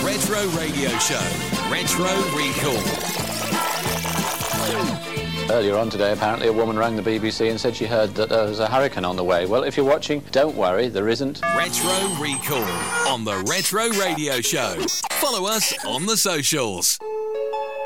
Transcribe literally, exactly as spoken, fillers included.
Retro Radio Show. Retro Recall. Earlier on today, apparently, a woman rang the B B C and said she heard that there was a hurricane on the way. Well, if you're watching, don't worry, there isn't. Retro Recall on the Retro Radio Show. Follow us on the socials.